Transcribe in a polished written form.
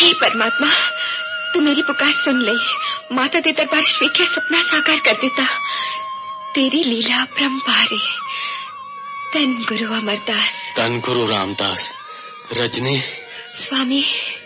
हे परमात्मा, तू मेरी पुकार सुन ले। माता दे दरबार क्या सपना साकार कर देता। तेरी लीला परम्पार है। धन गुरु अमरदास, धन गुरु रामदास। रजनी स्वामी,